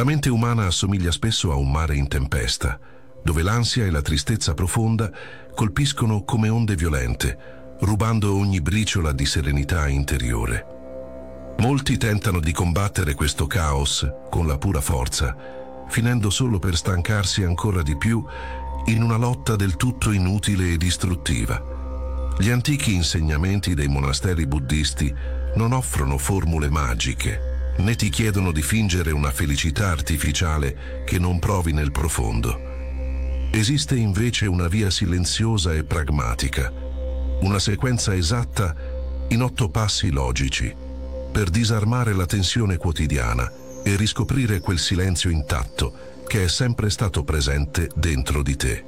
La mente umana assomiglia spesso a un mare in tempesta, dove l'ansia e la tristezza profonda colpiscono come onde violente, rubando ogni briciola di serenità interiore. Molti tentano di combattere questo caos con la pura forza, finendo solo per stancarsi ancora di più in una lotta del tutto inutile e distruttiva. Gli antichi insegnamenti dei monasteri buddisti non offrono formule magiche, né ti chiedono di fingere una felicità artificiale che non provi nel profondo. Esiste invece una via silenziosa e pragmatica, una sequenza esatta in 8 passi logici, per disarmare la tensione quotidiana e riscoprire quel silenzio intatto che è sempre stato presente dentro di te.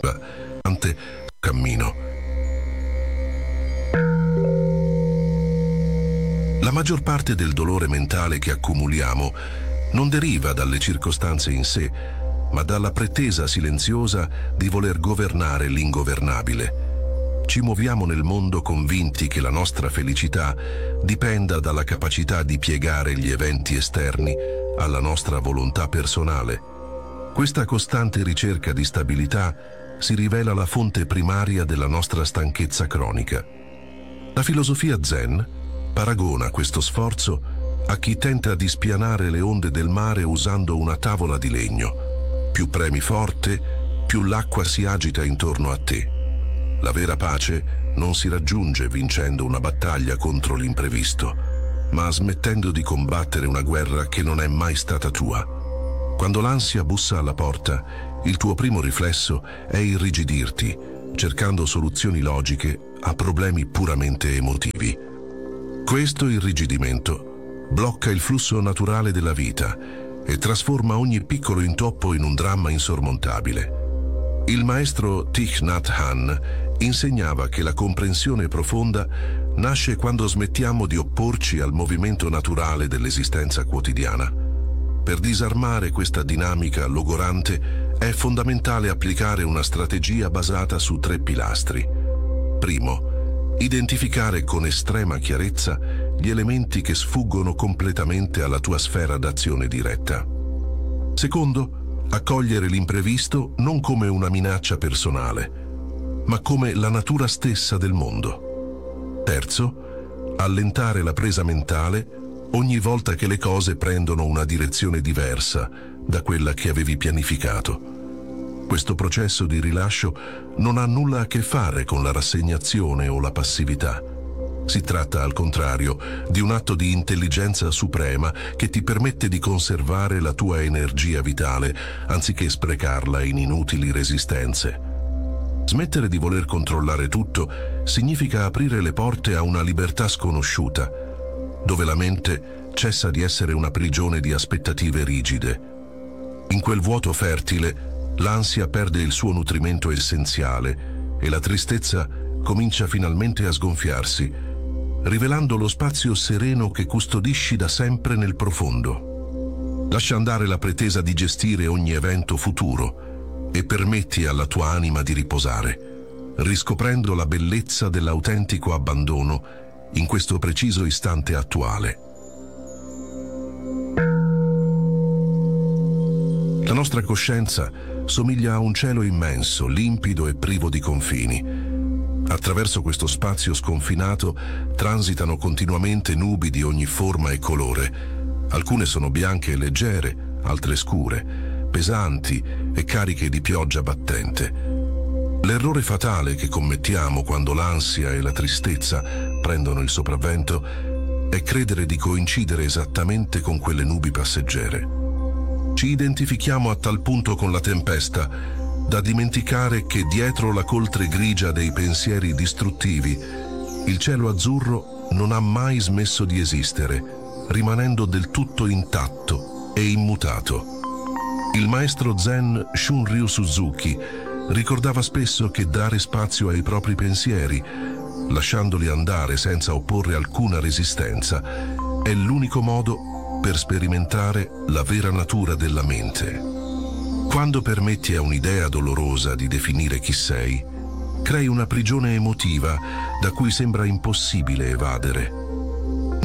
Cammino. La maggior parte del dolore mentale che accumuliamo non deriva dalle circostanze in sé, ma dalla pretesa silenziosa di voler governare l'ingovernabile. Ci muoviamo nel mondo convinti che la nostra felicità dipenda dalla capacità di piegare gli eventi esterni alla nostra volontà personale. Questa costante ricerca di stabilità si rivela la fonte primaria della nostra stanchezza cronica. La filosofia Zen paragona questo sforzo a chi tenta di spianare le onde del mare usando una tavola di legno. Più premi forte, più l'acqua si agita intorno a te. La vera pace non si raggiunge vincendo una battaglia contro l'imprevisto, ma smettendo di combattere una guerra che non è mai stata tua. Quando l'ansia bussa alla porta, il tuo primo riflesso è irrigidirti, cercando soluzioni logiche a problemi puramente emotivi. Questo irrigidimento blocca il flusso naturale della vita e trasforma ogni piccolo intoppo in un dramma insormontabile. Il maestro Thich Nhat Hanh insegnava che la comprensione profonda nasce quando smettiamo di opporci al movimento naturale dell'esistenza quotidiana. Per disarmare questa dinamica logorante è fondamentale applicare una strategia basata su 3 pilastri. Primo, identificare con estrema chiarezza gli elementi che sfuggono completamente alla tua sfera d'azione diretta. Secondo, accogliere l'imprevisto non come una minaccia personale, ma come la natura stessa del mondo. Terzo, allentare la presa mentale ogni volta che le cose prendono una direzione diversa da quella che avevi pianificato. Questo processo di rilascio non ha nulla a che fare con la rassegnazione o la passività. Si tratta, al contrario, di un atto di intelligenza suprema che ti permette di conservare la tua energia vitale anziché sprecarla in inutili resistenze. Smettere di voler controllare tutto significa aprire le porte a una libertà sconosciuta, dove la mente cessa di essere una prigione di aspettative rigide. In quel vuoto fertile, l'ansia perde il suo nutrimento essenziale e la tristezza comincia finalmente a sgonfiarsi, rivelando lo spazio sereno che custodisci da sempre nel profondo. Lascia andare la pretesa di gestire ogni evento futuro e permetti alla tua anima di riposare, riscoprendo la bellezza dell'autentico abbandono in questo preciso istante attuale. La nostra coscienza somiglia a un cielo immenso, limpido e privo di confini. Attraverso questo spazio sconfinato transitano continuamente nubi di ogni forma e colore. Alcune sono bianche e leggere, altre scure, pesanti e cariche di pioggia battente. L'errore fatale che commettiamo quando l'ansia e la tristezza prendono il sopravvento è credere di coincidere esattamente con quelle nubi passeggere. Ci identifichiamo a tal punto con la tempesta da dimenticare che dietro la coltre grigia dei pensieri distruttivi il cielo azzurro non ha mai smesso di esistere, rimanendo del tutto intatto e immutato. Il maestro Zen Shunryu Suzuki ricordava spesso che dare spazio ai propri pensieri, lasciandoli andare senza opporre alcuna resistenza, è l'unico modo per sperimentare la vera natura della mente. Quando permetti a un'idea dolorosa di definire chi sei, crei una prigione emotiva da cui sembra impossibile evadere.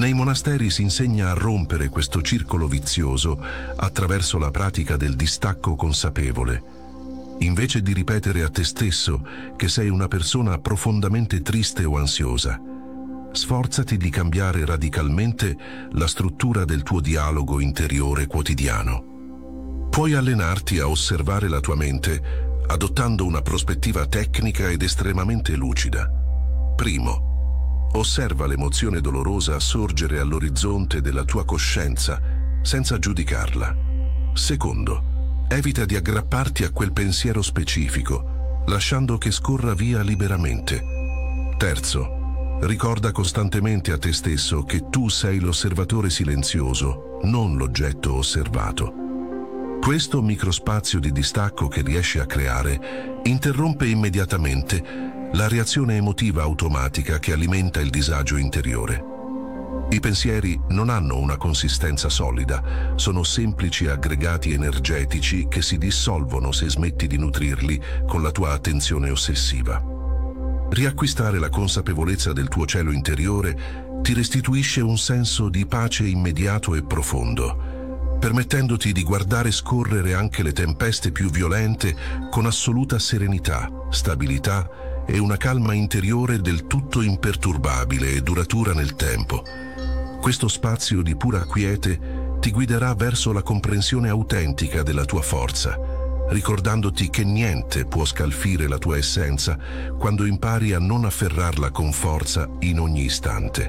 Nei monasteri si insegna a rompere questo circolo vizioso attraverso la pratica del distacco consapevole. Invece di ripetere a te stesso che sei una persona profondamente triste o ansiosa, sforzati di cambiare radicalmente la struttura del tuo dialogo interiore quotidiano. Puoi allenarti a osservare la tua mente adottando una prospettiva tecnica ed estremamente lucida. Primo, osserva l'emozione dolorosa sorgere all'orizzonte della tua coscienza senza giudicarla. Secondo, evita di aggrapparti a quel pensiero specifico, lasciando che scorra via liberamente. Terzo, ricorda costantemente a te stesso che tu sei l'osservatore silenzioso, non l'oggetto osservato. Questo microspazio di distacco che riesci a creare interrompe immediatamente la reazione emotiva automatica che alimenta il disagio interiore. I pensieri non hanno una consistenza solida, sono semplici aggregati energetici che si dissolvono se smetti di nutrirli con la tua attenzione ossessiva. Riacquistare la consapevolezza del tuo cielo interiore ti restituisce un senso di pace immediato e profondo, permettendoti di guardare scorrere anche le tempeste più violente con assoluta serenità, stabilità e una calma interiore del tutto imperturbabile e duratura nel tempo. Questo spazio di pura quiete ti guiderà verso la comprensione autentica della tua forza, ricordandoti che niente può scalfire la tua essenza quando impari a non afferrarla con forza in ogni istante.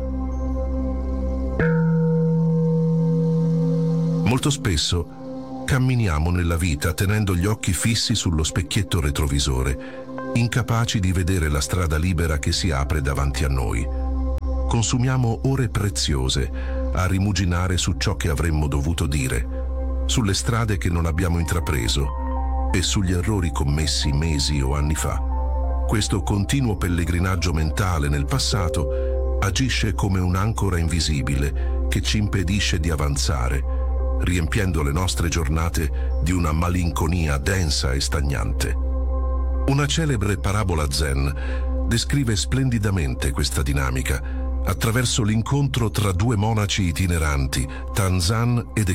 Molto spesso camminiamo nella vita tenendo gli occhi fissi sullo specchietto retrovisore, incapaci di vedere la strada libera che si apre davanti a noi. Consumiamo ore preziose a rimuginare su ciò che avremmo dovuto dire, sulle strade che non abbiamo intrapreso e sugli errori commessi mesi o anni fa. Questo continuo pellegrinaggio mentale nel passato agisce come un'ancora invisibile che ci impedisce di avanzare, riempiendo le nostre giornate di una malinconia densa e stagnante. Una celebre parabola zen descrive splendidamente questa dinamica attraverso l'incontro tra due monaci itineranti, Tanzan ed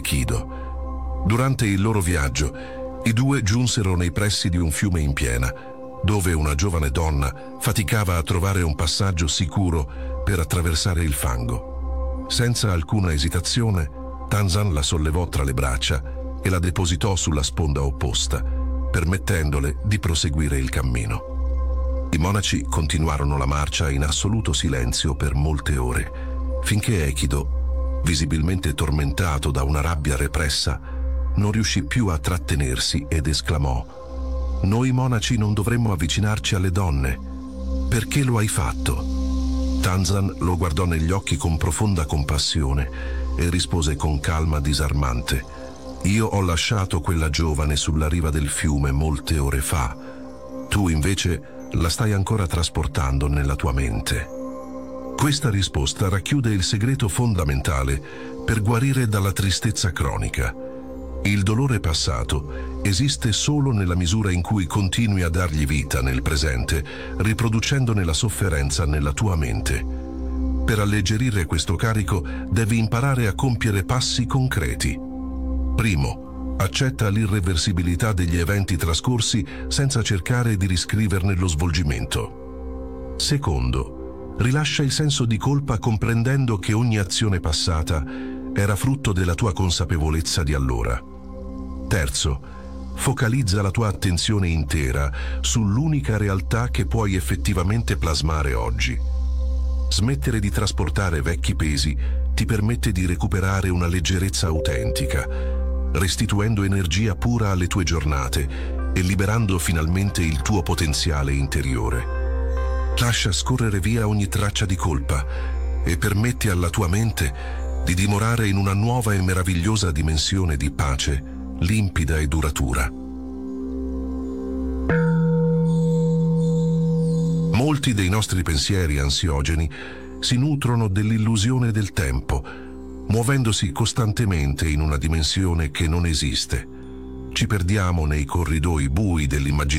Ekido. Durante il loro viaggio, i due giunsero nei pressi di un fiume in piena, dove una giovane donna faticava a trovare un passaggio sicuro per attraversare il fango. Senza alcuna esitazione, Tanzan la sollevò tra le braccia e la depositò sulla sponda opposta, permettendole di proseguire il cammino. I monaci continuarono la marcia in assoluto silenzio per molte ore, finché Ekido, visibilmente tormentato da una rabbia repressa, non riuscì più a trattenersi ed esclamò: «Noi monaci non dovremmo avvicinarci alle donne. Perché lo hai fatto?» Tanzan lo guardò negli occhi con profonda compassione e rispose con calma disarmante: «Io ho lasciato quella giovane sulla riva del fiume molte ore fa. Tu invece la stai ancora trasportando nella tua mente». Questa risposta racchiude il segreto fondamentale per guarire dalla tristezza cronica. Il dolore passato esiste solo nella misura in cui continui a dargli vita nel presente, riproducendone la sofferenza nella tua mente. Per alleggerire questo carico devi imparare a compiere passi concreti. Primo, accetta l'irreversibilità degli eventi trascorsi senza cercare di riscriverne lo svolgimento. Secondo, rilascia il senso di colpa comprendendo che ogni azione passata era frutto della tua consapevolezza di allora. Terzo, focalizza la tua attenzione intera sull'unica realtà che puoi effettivamente plasmare oggi. Smettere di trasportare vecchi pesi ti permette di recuperare una leggerezza autentica, restituendo energia pura alle tue giornate e liberando finalmente il tuo potenziale interiore. Lascia scorrere via ogni traccia di colpa e permetti alla tua mente di dimorare in una nuova e meravigliosa dimensione di pace, limpida e duratura. Molti dei nostri pensieri ansiogeni si nutrono dell'illusione del tempo, muovendosi costantemente in una dimensione che non esiste. Ci perdiamo nei corridoi bui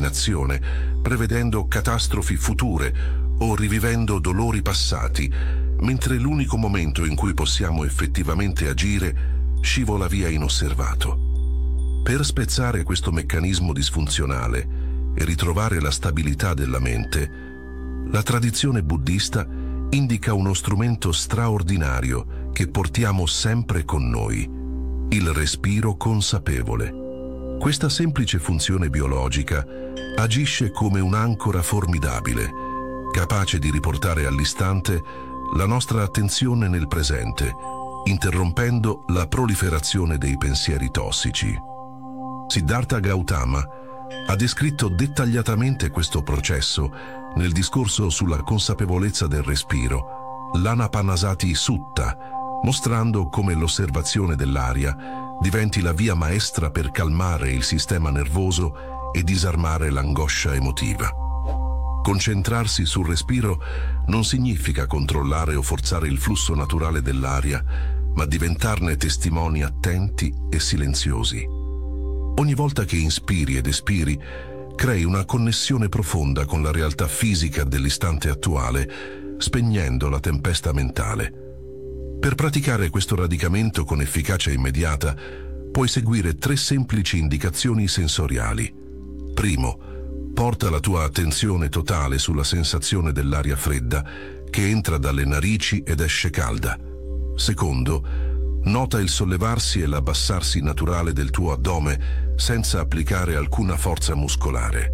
dell'immaginazione, prevedendo catastrofi future o rivivendo dolori passati, mentre l'unico momento in cui possiamo effettivamente agire scivola via inosservato. Per spezzare questo meccanismo disfunzionale e ritrovare la stabilità della mente, la tradizione buddista indica uno strumento straordinario che portiamo sempre con noi: il respiro consapevole. Questa semplice funzione biologica agisce come un'ancora formidabile, capace di riportare all'istante la nostra attenzione nel presente, interrompendo la proliferazione dei pensieri tossici. Siddhartha Gautama ha descritto dettagliatamente questo processo nel discorso sulla consapevolezza del respiro, l'Anapanasati Sutta, mostrando come l'osservazione dell'aria diventi la via maestra per calmare il sistema nervoso e disarmare l'angoscia emotiva. Concentrarsi sul respiro non significa controllare o forzare il flusso naturale dell'aria, ma diventarne testimoni attenti e silenziosi. Ogni volta che inspiri ed espiri, crei una connessione profonda con la realtà fisica dell'istante attuale, spegnendo la tempesta mentale. Per praticare questo radicamento con efficacia immediata, puoi seguire 3 semplici indicazioni sensoriali. Primo, porta la tua attenzione totale sulla sensazione dell'aria fredda che entra dalle narici ed esce calda. Secondo, nota il sollevarsi e l'abbassarsi naturale del tuo addome senza applicare alcuna forza muscolare.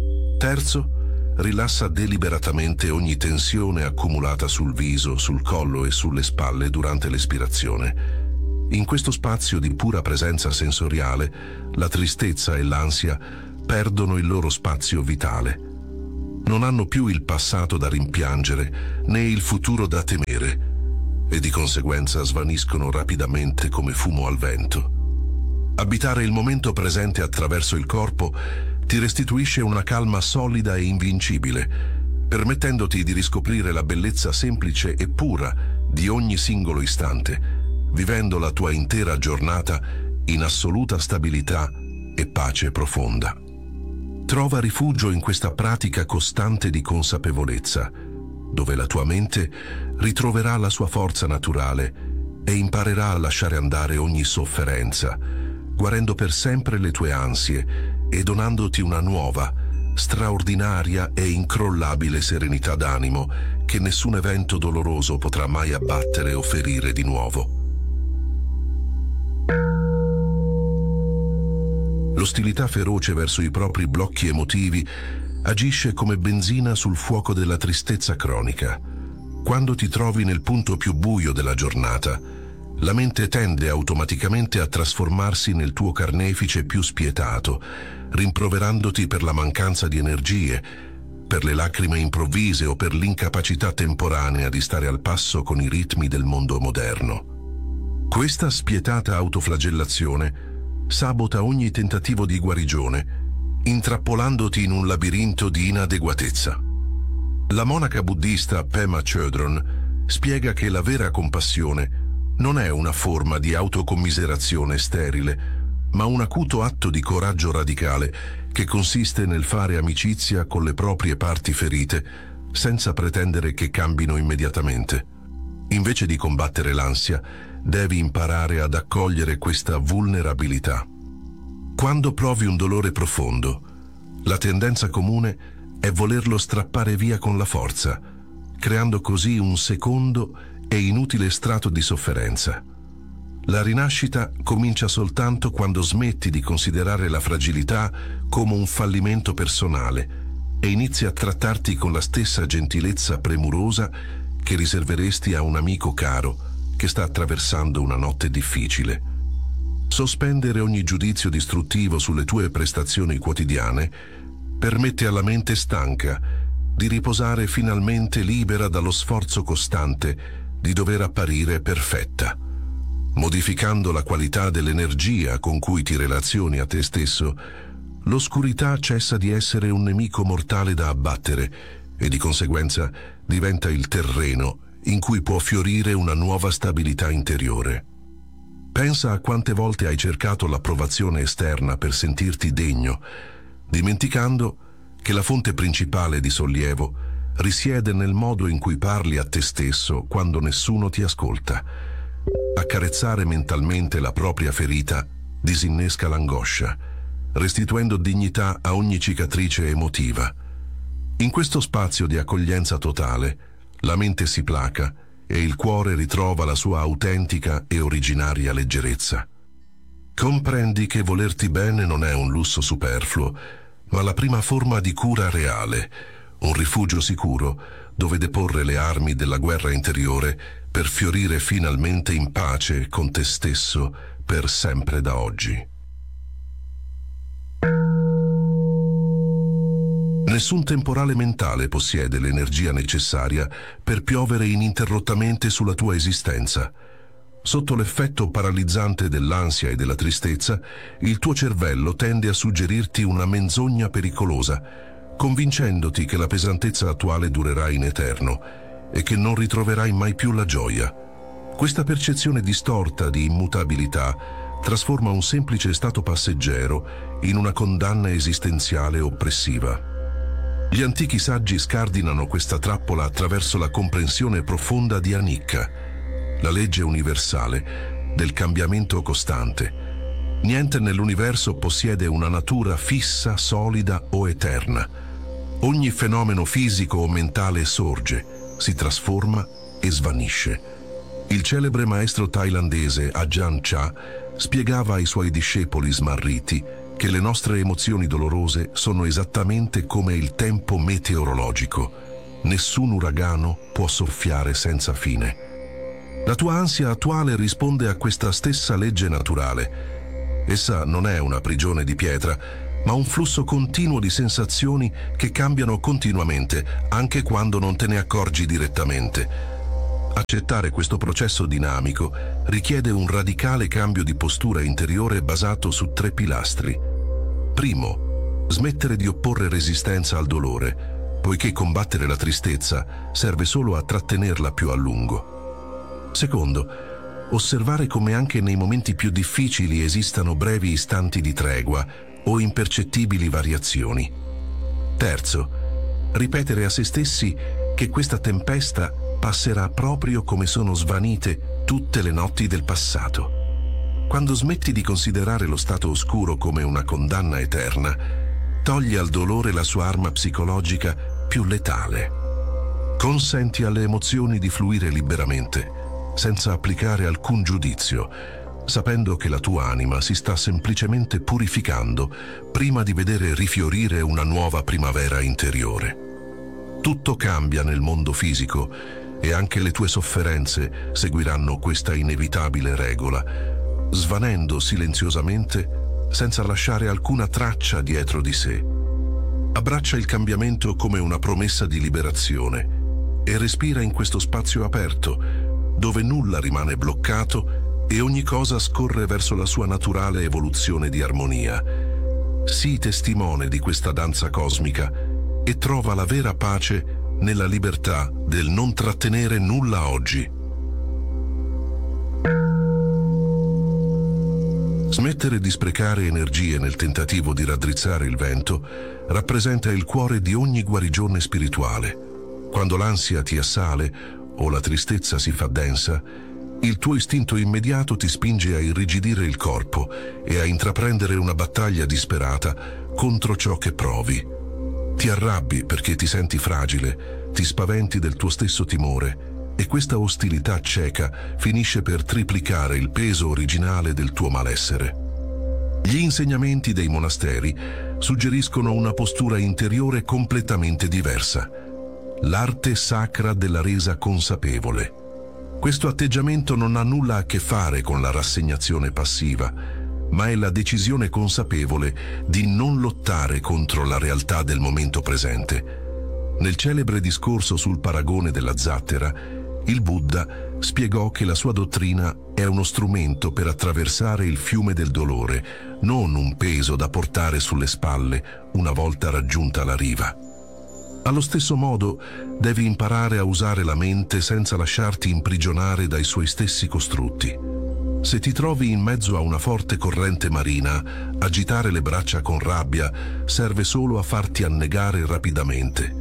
Terzo, rilassa deliberatamente ogni tensione accumulata sul viso, sul collo e sulle spalle durante l'espirazione. In questo spazio di pura presenza sensoriale, la tristezza e l'ansia perdono il loro spazio vitale. Non hanno più il passato da rimpiangere né il futuro da temere, e di conseguenza svaniscono rapidamente come fumo al vento. Abitare il momento presente attraverso il corpo ti restituisce una calma solida e invincibile, permettendoti di riscoprire la bellezza semplice e pura di ogni singolo istante, vivendo la tua intera giornata in assoluta stabilità e pace profonda. Trova rifugio in questa pratica costante di consapevolezza, dove la tua mente ritroverà la sua forza naturale e imparerà a lasciare andare ogni sofferenza, guarendo per sempre le tue ansie e donandoti una nuova, straordinaria e incrollabile serenità d'animo che nessun evento doloroso potrà mai abbattere o ferire di nuovo. L'ostilità feroce verso i propri blocchi emotivi agisce come benzina sul fuoco della tristezza cronica. Quando ti trovi nel punto più buio della giornata, la mente tende automaticamente a trasformarsi nel tuo carnefice più spietato, rimproverandoti per la mancanza di energie, per le lacrime improvvise o per l'incapacità temporanea di stare al passo con i ritmi del mondo moderno. Questa spietata autoflagellazione sabota ogni tentativo di guarigione, intrappolandoti in un labirinto di inadeguatezza. La monaca buddista Pema Chodron spiega che la vera compassione non è una forma di autocommiserazione sterile, ma un acuto atto di coraggio radicale che consiste nel fare amicizia con le proprie parti ferite senza pretendere che cambino immediatamente. Invece di combattere l'ansia, devi imparare ad accogliere questa vulnerabilità. Quando provi un dolore profondo, la tendenza comune è volerlo strappare via con la forza, creando così un secondo e inutile strato di sofferenza. La rinascita comincia soltanto quando smetti di considerare la fragilità come un fallimento personale e inizi a trattarti con la stessa gentilezza premurosa che riserveresti a un amico caro che sta attraversando una notte difficile. Sospendere ogni giudizio distruttivo sulle tue prestazioni quotidiane permette alla mente stanca di riposare finalmente libera dallo sforzo costante di dover apparire perfetta. Modificando la qualità dell'energia con cui ti relazioni a te stesso, l'oscurità cessa di essere un nemico mortale da abbattere e di conseguenza diventa il terreno in cui può fiorire una nuova stabilità interiore. Pensa a quante volte hai cercato l'approvazione esterna per sentirti degno, dimenticando che la fonte principale di sollievo risiede nel modo in cui parli a te stesso quando nessuno ti ascolta. Accarezzare mentalmente la propria ferita disinnesca l'angoscia, restituendo dignità a ogni cicatrice emotiva. In questo spazio di accoglienza totale, la mente si placa e il cuore ritrova la sua autentica e originaria leggerezza. Comprendi che volerti bene non è un lusso superfluo, ma la prima forma di cura reale, un rifugio sicuro dove deporre le armi della guerra interiore per fiorire finalmente in pace con te stesso per sempre da oggi. Nessun temporale mentale possiede l'energia necessaria per piovere ininterrottamente sulla tua esistenza. Sotto l'effetto paralizzante dell'ansia e della tristezza, il tuo cervello tende a suggerirti una menzogna pericolosa, convincendoti che la pesantezza attuale durerà in eterno e che non ritroverai mai più la gioia. Questa percezione distorta di immutabilità trasforma un semplice stato passeggero in una condanna esistenziale oppressiva. Gli antichi saggi scardinano questa trappola attraverso la comprensione profonda di Anicca, la legge universale del cambiamento costante. Niente nell'universo possiede una natura fissa, solida o eterna. Ogni fenomeno fisico o mentale sorge, si trasforma e svanisce. Il celebre maestro thailandese Ajahn Chah spiegava ai suoi discepoli smarriti che le nostre emozioni dolorose sono esattamente come il tempo meteorologico. Nessun uragano può soffiare senza fine. La tua ansia attuale risponde a questa stessa legge naturale. Essa non è una prigione di pietra, ma un flusso continuo di sensazioni che cambiano continuamente, anche quando non te ne accorgi direttamente. Accettare questo processo dinamico richiede un radicale cambio di postura interiore basato su 3 pilastri. Primo, smettere di opporre resistenza al dolore, poiché combattere la tristezza serve solo a trattenerla più a lungo. Secondo, osservare come anche nei momenti più difficili esistano brevi istanti di tregua o impercettibili variazioni. Terzo, ripetere a se stessi che questa tempesta passerà proprio come sono svanite tutte le notti del passato. Quando smetti di considerare lo stato oscuro come una condanna eterna, togli al dolore la sua arma psicologica più letale. Consenti alle emozioni di fluire liberamente, senza applicare alcun giudizio, sapendo che la tua anima si sta semplicemente purificando prima di vedere rifiorire una nuova primavera interiore. Tutto cambia nel mondo fisico e anche le tue sofferenze seguiranno questa inevitabile regola, svanendo silenziosamente senza lasciare alcuna traccia dietro di sé. Abbraccia il cambiamento come una promessa di liberazione e respira in questo spazio aperto, dove nulla rimane bloccato e ogni cosa scorre verso la sua naturale evoluzione di armonia. Sii testimone di questa danza cosmica e trova la vera pace nella libertà del non trattenere nulla oggi. Smettere di sprecare energie nel tentativo di raddrizzare il vento rappresenta il cuore di ogni guarigione spirituale. Quando l'ansia ti assale o la tristezza si fa densa, il tuo istinto immediato ti spinge a irrigidire il corpo e a intraprendere una battaglia disperata contro ciò che provi. Ti arrabbi perché ti senti fragile, ti spaventi del tuo stesso timore, e questa ostilità cieca finisce per triplicare il peso originale del tuo malessere. Gli insegnamenti dei monasteri suggeriscono una postura interiore completamente diversa, l'arte sacra della resa consapevole. Questo atteggiamento non ha nulla a che fare con la rassegnazione passiva, ma è la decisione consapevole di non lottare contro la realtà del momento presente. Nel celebre discorso sul paragone della zattera, il Buddha spiegò che la sua dottrina è uno strumento per attraversare il fiume del dolore, non un peso da portare sulle spalle una volta raggiunta la riva. Allo stesso modo, devi imparare a usare la mente senza lasciarti imprigionare dai suoi stessi costrutti. Se ti trovi in mezzo a una forte corrente marina, agitare le braccia con rabbia serve solo a farti annegare rapidamente.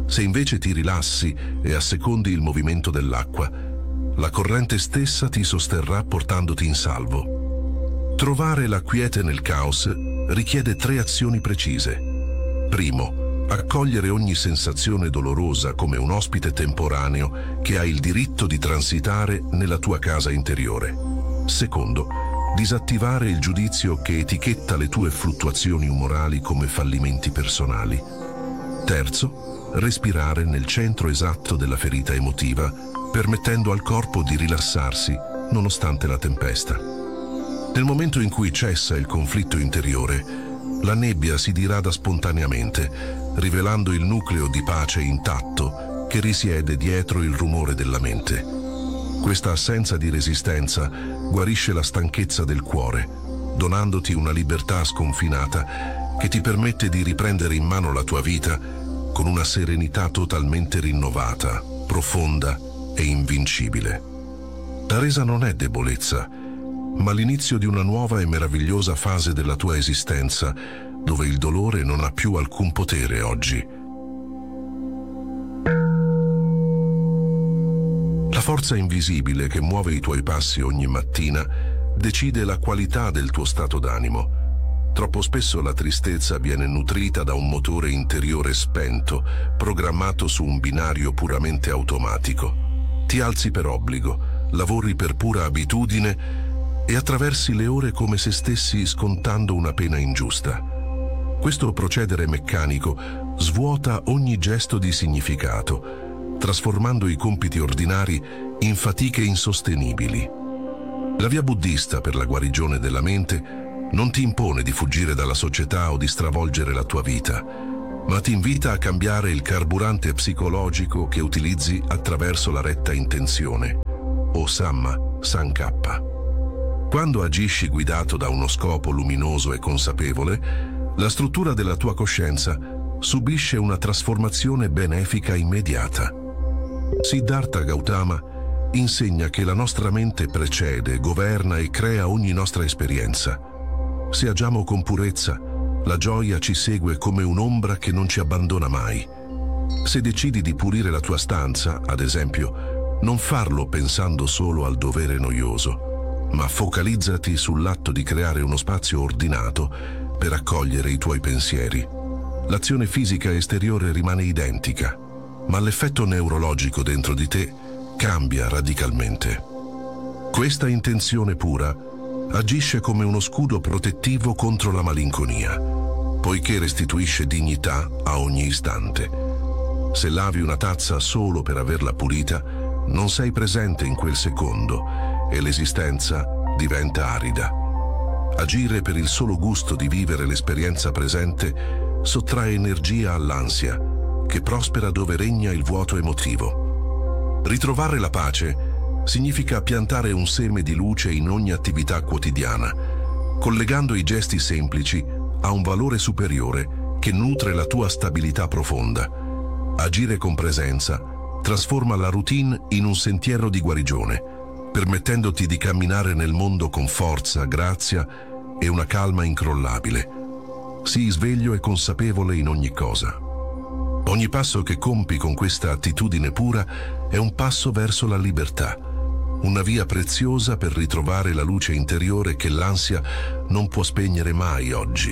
Se invece ti rilassi e assecondi il movimento dell'acqua, la corrente stessa ti sosterrà portandoti in salvo. Trovare la quiete nel caos richiede 3 azioni precise. Primo, accogliere ogni sensazione dolorosa come un ospite temporaneo che ha il diritto di transitare nella tua casa interiore. Secondo, disattivare il giudizio che etichetta le tue fluttuazioni umorali come fallimenti personali. Terzo, respirare nel centro esatto della ferita emotiva, permettendo al corpo di rilassarsi nonostante la tempesta. Nel momento in cui cessa il conflitto interiore, la nebbia si dirada spontaneamente, rivelando il nucleo di pace intatto che risiede dietro il rumore della mente. Questa assenza di resistenza guarisce la stanchezza del cuore, donandoti una libertà sconfinata che ti permette di riprendere in mano la tua vita con una serenità totalmente rinnovata, profonda e invincibile. La resa non è debolezza, ma l'inizio di una nuova e meravigliosa fase della tua esistenza, dove il dolore non ha più alcun potere oggi. La forza invisibile che muove i tuoi passi ogni mattina decide la qualità del tuo stato d'animo. Troppo spesso la tristezza viene nutrita da un motore interiore spento, programmato su un binario puramente automatico. Ti alzi per obbligo, lavori per pura abitudine e attraversi le ore come se stessi scontando una pena ingiusta. Questo procedere meccanico svuota ogni gesto di significato, trasformando i compiti ordinari in fatiche insostenibili. La via buddista per la guarigione della mente non ti impone di fuggire dalla società o di stravolgere la tua vita, ma ti invita a cambiare il carburante psicologico che utilizzi attraverso la retta intenzione, o Samma Sankappa. Quando agisci guidato da uno scopo luminoso e consapevole, la struttura della tua coscienza subisce una trasformazione benefica immediata. Siddhartha Gautama insegna che la nostra mente precede, governa e crea ogni nostra esperienza. Se agiamo con purezza, la gioia ci segue come un'ombra che non ci abbandona mai. Se decidi di pulire la tua stanza, ad esempio, non farlo pensando solo al dovere noioso, ma focalizzati sull'atto di creare uno spazio ordinato per accogliere i tuoi pensieri. L'azione fisica esteriore rimane identica, ma l'effetto neurologico dentro di te cambia radicalmente. Questa intenzione pura agisce come uno scudo protettivo contro la malinconia, poiché restituisce dignità a ogni istante. Se lavi una tazza solo per averla pulita, non sei presente in quel secondo e l'esistenza diventa arida. Agire per il solo gusto di vivere l'esperienza presente sottrae energia all'ansia, che prospera dove regna il vuoto emotivo. Ritrovare la pace significa piantare un seme di luce in ogni attività quotidiana, collegando i gesti semplici a un valore superiore che nutre la tua stabilità profonda. Agire con presenza trasforma la routine in un sentiero di guarigione, permettendoti di camminare nel mondo con forza, grazia e una calma incrollabile. Sii sveglio e consapevole in ogni cosa. Ogni passo che compi con questa attitudine pura è un passo verso la libertà, una via preziosa per ritrovare la luce interiore che l'ansia non può spegnere mai oggi.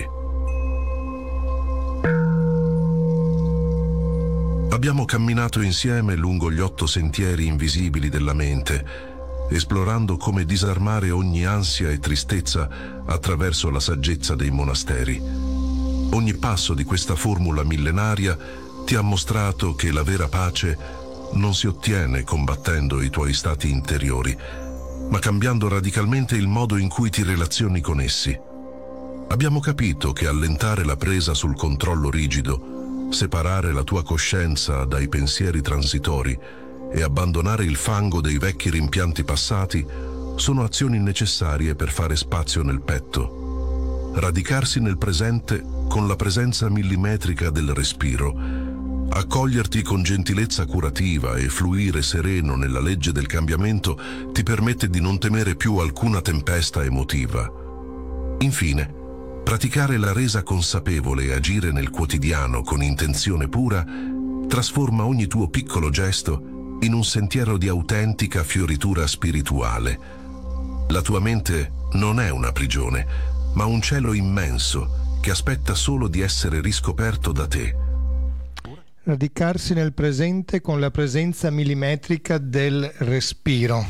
Abbiamo camminato insieme lungo gli 8 sentieri invisibili della mente, esplorando come disarmare ogni ansia e tristezza attraverso la saggezza dei monasteri. Ogni passo di questa formula millenaria ti ha mostrato che la vera pace non si ottiene combattendo i tuoi stati interiori, ma cambiando radicalmente il modo in cui ti relazioni con essi. Abbiamo capito che allentare la presa sul controllo rigido, separare la tua coscienza dai pensieri transitori e abbandonare il fango dei vecchi rimpianti passati sono azioni necessarie per fare spazio nel petto. Radicarsi nel presente con la presenza millimetrica del respiro, accoglierti con gentilezza curativa e fluire sereno nella legge del cambiamento ti permette di non temere più alcuna tempesta emotiva. Infine, praticare la resa consapevole e agire nel quotidiano con intenzione pura Trasforma ogni tuo piccolo gesto in un sentiero di autentica fioritura spirituale. La tua mente non è una prigione, ma un cielo immenso che aspetta solo di essere riscoperto da te. Radicarsi nel presente con la presenza millimetrica del respiro.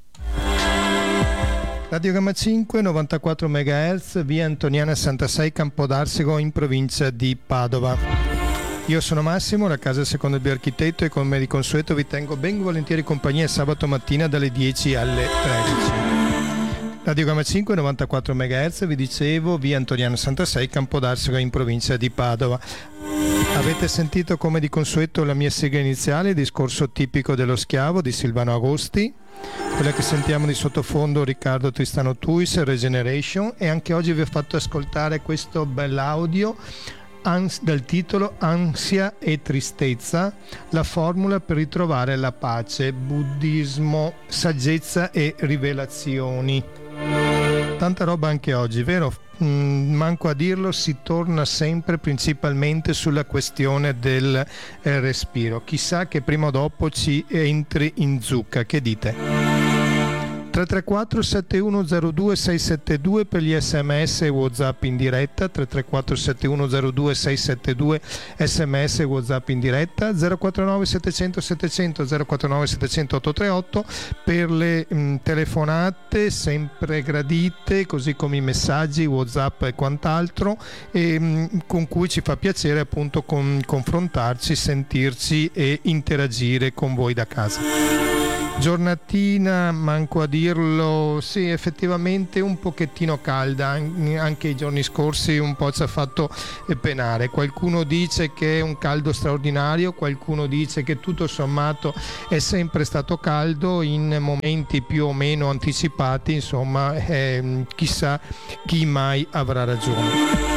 Radio Gamma 5, 94 MHz, via Antoniana 66, Campodarsego, in provincia di Padova. Io sono Massimo, la casa secondo il mio architetto, e come di consueto vi tengo ben volentieri compagnia sabato mattina dalle 10 alle 13. Radio Gamma 5, 94 MHz, vi dicevo, via Antoniano 66, Campodarsego, in provincia di Padova. Avete sentito come di consueto la mia sigla iniziale, il discorso tipico dello schiavo di Silvano Agosti, quella che sentiamo di sottofondo Riccardo Tristano Tuis, Regeneration, e anche oggi vi ho fatto ascoltare questo bell'audio dal titolo Ansia e tristezza, la formula per ritrovare la pace, buddismo, saggezza e rivelazioni. Tanta roba anche oggi, vero? Manco a dirlo, si torna sempre principalmente sulla questione del respiro. Chissà che prima o dopo ci entri in zucca, che dite? 334 7102 672 per gli sms e WhatsApp in diretta, 334 7102 672 sms e WhatsApp in diretta, 049 700 700 049 700 838 per le telefonate sempre gradite, così come i messaggi WhatsApp e quant'altro, con cui ci fa piacere appunto confrontarci, sentirci e interagire con voi da casa. Giornatina, manco a dirlo, sì, effettivamente un pochettino calda, anche i giorni scorsi un po' ci ha fatto penare. Qualcuno dice che è un caldo straordinario, qualcuno dice che tutto sommato è sempre stato caldo in momenti più o meno anticipati, insomma, chissà chi mai avrà ragione.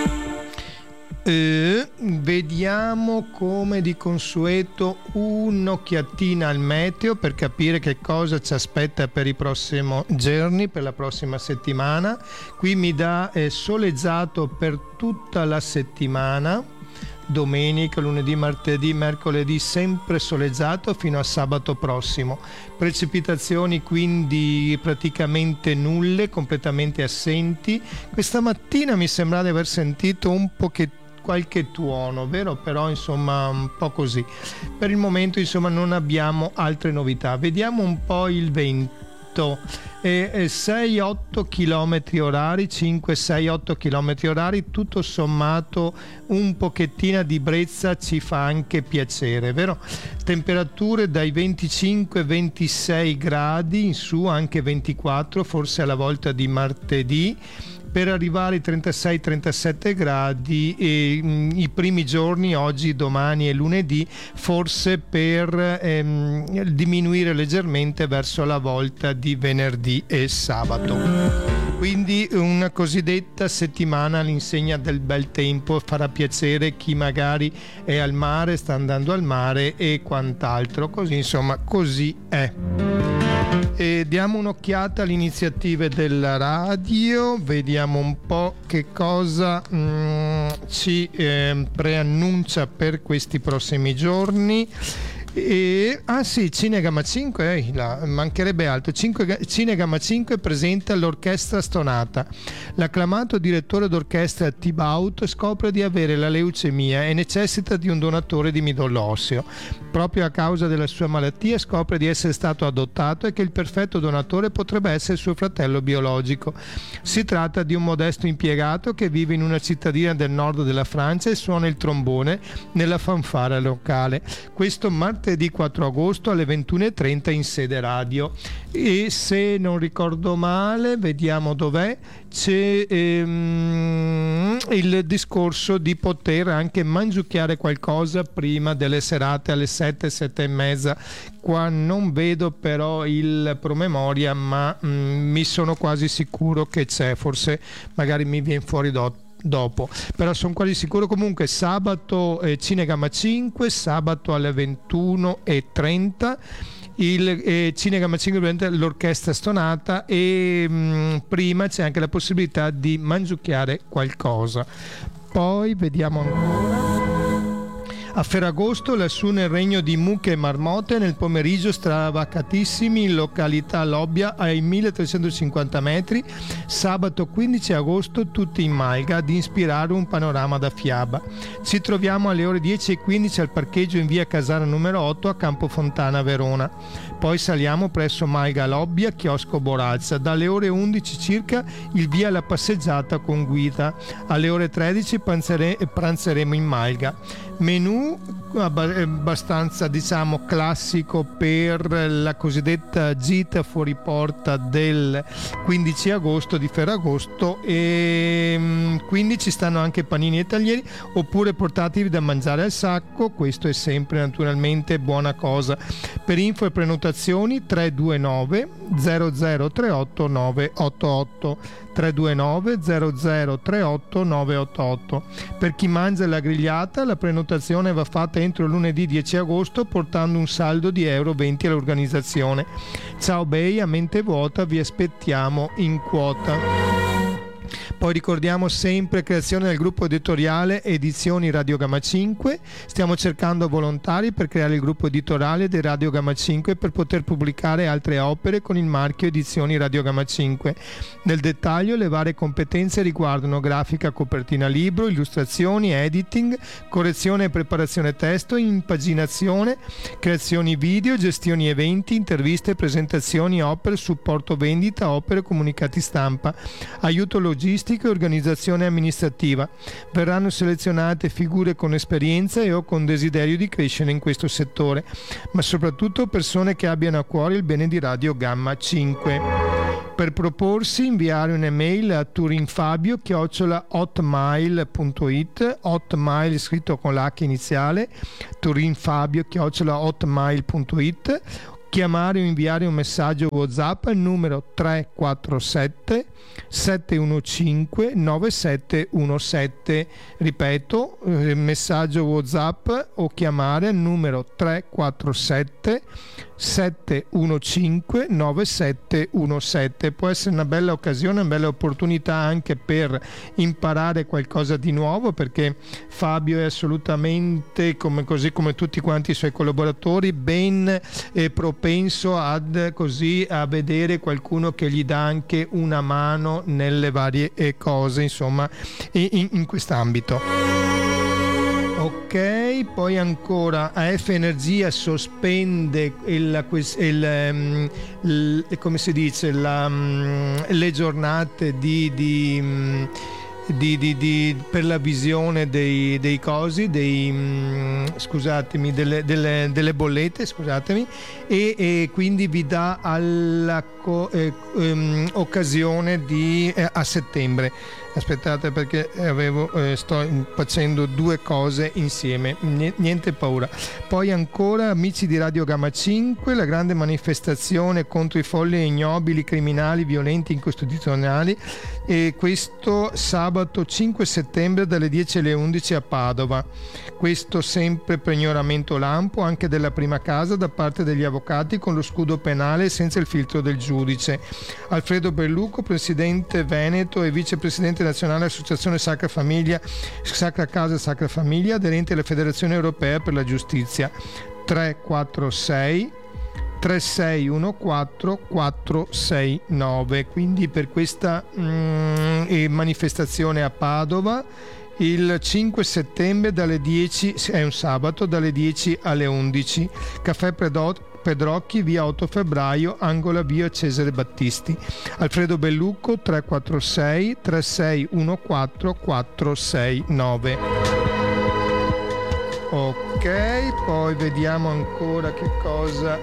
Vediamo come di consueto un'occhiatina al meteo per capire che cosa ci aspetta per i prossimi giorni, per la prossima settimana. Qui mi dà soleggiato per tutta la settimana, domenica, lunedì, martedì, mercoledì sempre soleggiato fino a sabato prossimo. Precipitazioni quindi praticamente nulle, completamente assenti. Questa mattina mi sembra di aver sentito un pochettino qualche tuono, vero? Però insomma un po' così. Per il momento insomma non abbiamo altre novità. Vediamo un po' il vento. 6-8 km orari, 5-6-8 km orari, tutto sommato un pochettino di brezza ci fa anche piacere, vero? Temperature dai 25-26 gradi in su, anche 24, forse alla volta di martedì, per arrivare ai 36-37 gradi i primi giorni, oggi, domani e lunedì, forse per diminuire leggermente verso la volta di venerdì e sabato. Quindi una cosiddetta settimana all'insegna del bel tempo, farà piacere chi magari è al mare, sta andando al mare e quant'altro, così insomma così è. E diamo un'occhiata alle iniziative della radio, vediamo un po' che cosa ci preannuncia per questi prossimi giorni. Sì, Cinegamma 5, mancherebbe altro. Cinegamma 5 presenta l'orchestra stonata. L'acclamato direttore d'orchestra Thibaut scopre di avere la leucemia e necessita di un donatore di midollo osseo. Proprio a causa della sua malattia scopre di essere stato adottato e che il perfetto donatore potrebbe essere suo fratello biologico. Si tratta di un modesto impiegato che vive in una cittadina del nord della Francia e suona il trombone nella fanfara locale. Questo martedì 4 agosto alle 21:30 in sede radio. E se non ricordo male, vediamo dov'è, c'è il discorso di poter anche mangiucchiare qualcosa prima delle serate alle 7-7:30. Qua non vedo però il promemoria, ma mi sono quasi sicuro che c'è, forse magari mi viene fuori dopo, però sono quasi sicuro. Comunque sabato Cinegamma 5, sabato alle 21:30 il Cinegamma 5 l'orchestra stonata, e prima c'è anche la possibilità di mangiucchiare qualcosa. Poi vediamo ancora. A Ferragosto lassù nel regno di mucche e marmotte, nel pomeriggio stravacatissimi in località Lobbia ai 1350 metri, sabato 15 agosto tutti in Malga ad ispirare un panorama da fiaba. Ci troviamo alle ore 10:15 al parcheggio in via Casara numero 8 a Campofontana, Verona. Poi saliamo presso Malga Lobbia, chiosco Borazza. Dalle ore 11 circa il via alla passeggiata con guida. Alle ore 13 pranzeremo in Malga. Menù abbastanza classico per la cosiddetta gita fuori porta del 15 agosto di Ferragosto, e quindi ci stanno anche panini e taglieri oppure portatevi da mangiare al sacco, questo è sempre naturalmente buona cosa. Per info e prenotazioni 329 0038 988 329 0038 988. Per chi mangia la grigliata, la prenotazione va fatta entro lunedì 10 agosto portando un saldo di €20 all'organizzazione. Ciao bei, a mente vuota vi aspettiamo in quota. Poi ricordiamo sempre creazione del gruppo editoriale Edizioni Radio Gamma 5. Stiamo cercando volontari per creare il gruppo editoriale di Radio Gamma 5 per poter pubblicare altre opere con il marchio Edizioni Radio Gamma 5. Nel dettaglio le varie competenze riguardano grafica, copertina libro, illustrazioni, editing, correzione e preparazione testo, impaginazione, creazioni video, gestioni eventi, interviste, presentazioni, opere, supporto vendita, opere, comunicati stampa, aiuto logistico e organizzazione amministrativa. Verranno selezionate figure con esperienza e o con desiderio di crescere in questo settore, ma soprattutto persone che abbiano a cuore il bene di Radio Gamma 5. Per proporsi, inviare un'email a turinfabio@hotmail.it, hotmail scritto con l'H iniziale, turinfabio@hotmail.it, chiamare o inviare un messaggio WhatsApp al numero 347 715 9717. Ripeto, messaggio WhatsApp o chiamare al numero 347 715 9717. Può essere una bella occasione, una bella opportunità anche per imparare qualcosa di nuovo, perché Fabio è assolutamente, così come tutti quanti i suoi collaboratori, ben propenso a vedere qualcuno che gli dà anche una mano nelle varie cose, insomma, in quest'ambito. Ok, poi ancora AF Energia sospende come si dice, le giornate per la visione dei cosi, delle bollette, scusatemi, e quindi vi dà occasione a settembre. Aspettate, perché sto facendo due cose insieme, niente paura. Poi ancora amici di Radio Gamma 5, la grande manifestazione contro i folli e ignobili criminali violenti incostituzionali, e questo sabato 5 settembre dalle 10 alle 11 a Padova. Questo sempre per ignoramento lampo anche della prima casa da parte degli avvocati, con lo scudo penale senza il filtro del giudice. Alfredo Belluco, presidente veneto e vicepresidente nazionale Associazione Sacra Famiglia, Sacra Casa e Sacra Famiglia, aderente alla Federazione Europea per la Giustizia. 346 3614 469. Quindi per questa manifestazione a Padova il 5 settembre dalle 10, è un sabato, dalle 10 alle 11. Caffè Pedrocchi, via 8 febbraio, angolo via Cesare Battisti. Alfredo Bellucco 346 3614 469. Ok, poi vediamo ancora che cosa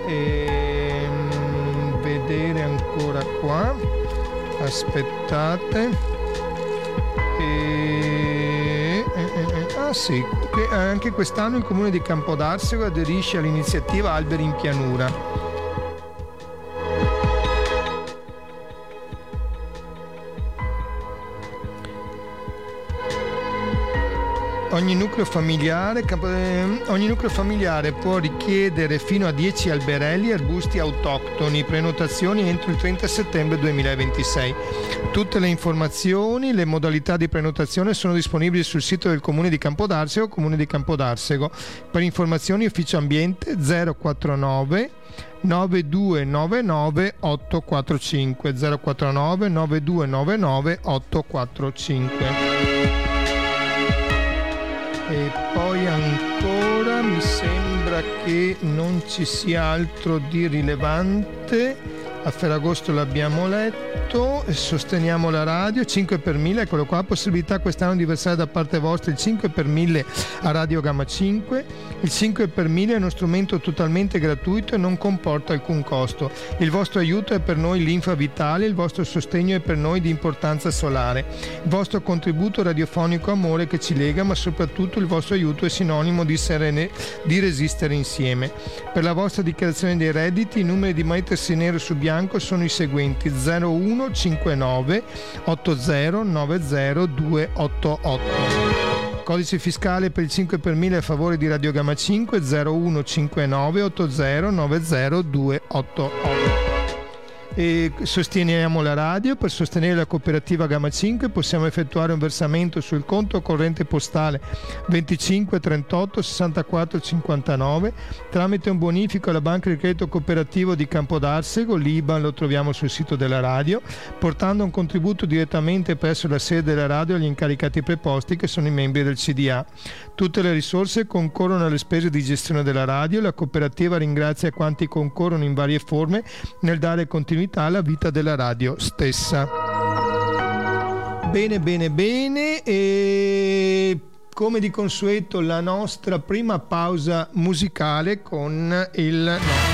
vedere ancora qua. Aspettate. Sì, anche quest'anno il comune di Campodarsego aderisce all'iniziativa Alberi in Pianura. Ogni nucleo familiare può richiedere fino a 10 alberelli e arbusti autoctoni. Prenotazioni entro il 30 settembre 2026. Tutte le informazioni, le modalità di prenotazione sono disponibili sul sito del Comune di Campodarsego, Comune di Campodarsego. Per informazioni Ufficio Ambiente 049 9299 845 049 9299 845. E poi ancora mi sembra che non ci sia altro di rilevante. A Ferragosto l'abbiamo letto, sosteniamo la radio, 5 per 1000, eccolo qua, possibilità quest'anno di versare da parte vostra il 5 per 1000 a Radio Gamma 5. Il 5 per 1000 è uno strumento totalmente gratuito e non comporta alcun costo. Il vostro aiuto è per noi linfa vitale, il vostro sostegno è per noi di importanza solare. Il vostro contributo radiofonico amore che ci lega, ma soprattutto il vostro aiuto è sinonimo di resistere insieme. Per la vostra dichiarazione dei redditi i numeri di mettersi nero su bianco sono i seguenti: 0159 80 90 288. Codice fiscale per il 5 per 1000 a favore di Radio Gamma 5 0159 80 90 288. E sosteniamo la radio. Per sostenere la cooperativa Gamma 5 possiamo effettuare un versamento sul conto corrente postale 25 38 64 59 tramite un bonifico alla Banca di Credito Cooperativo di Campodarsego, l'IBAN lo troviamo sul sito della radio, portando un contributo direttamente presso la sede della radio agli incaricati preposti che sono i membri del CDA. Tutte le risorse concorrono alle spese di gestione della radio. La cooperativa ringrazia quanti concorrono in varie forme nel dare continuità alla vita della radio stessa. Bene, e come di consueto la nostra prima pausa musicale con il